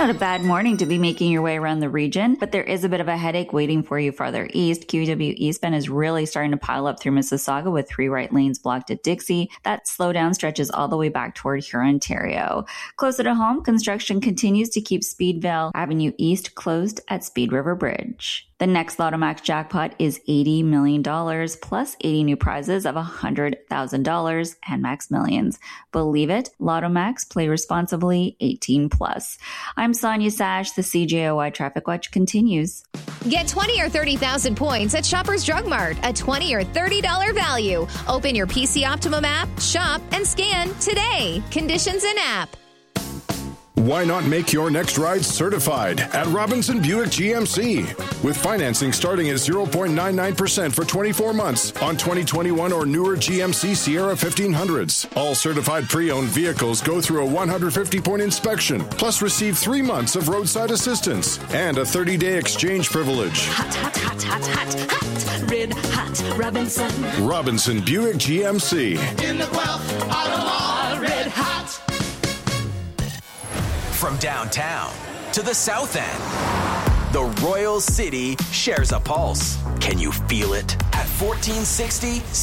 not a bad morning to be making your way around the region, but there is a bit of a headache waiting for you farther east. QEW eastbound is really starting to pile up through Mississauga with 3 right lanes blocked at Dixie. That slowdown stretches all the way back toward Huron, Ontario. Closer to home, construction continues to keep Speedvale Avenue East closed at Speed River Bridge. The next Lotto Max jackpot is $80 million plus 80 new prizes of $100,000 and Max Millions. Believe it? Lotto Max, play responsibly, 18 plus. I'm Sonia Sash. The CJOI Traffic Watch continues. Get 20 or 30,000 points at Shoppers Drug Mart, a $20 or $30 value. Open your PC Optimum app, shop, and scan today. Conditions in app. Why not make your next ride certified at Robinson Buick GMC? With financing starting at 0.99% for 24 months on 2021 or newer GMC Sierra 1500s. All certified pre-owned vehicles go through a 150-point inspection, plus receive 3 months of roadside assistance and a 30-day exchange privilege. Hot, hot, hot, hot, hot, hot. Red hot Robinson. Robinson Buick GMC. In the Guelph Auto Mall, red hot. From downtown to the south end, the Royal City shares a pulse. Can you feel it? At 1460